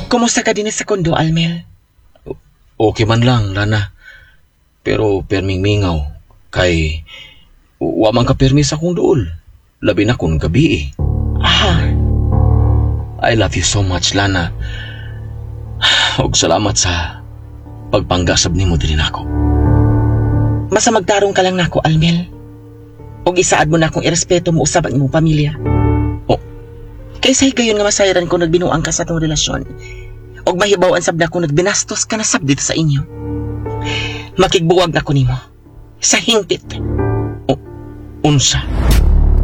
Kumusta ka din sa kondo, Almel? Okay man lang, Lana. Pero perming mingaw. Kay, wa man ka permi sa kong duol. Labi na kung gabi eh. Ah, I love you so much, Lana. Og salamat sa pagpanggasab ni mo din ako. basta magtarong ka lang nako, Almel. Og isaad mo na akong irespeto mo usab ang imong pamilya. Oh. Kaysa higayon nga masayran ko nagbinuang ka sa atong relasyon. Og mahibawan sab na ko nagbinastos ka na sab dito sa inyo. Makigbuwag na ko nimo. Sa hingpit. Unsa?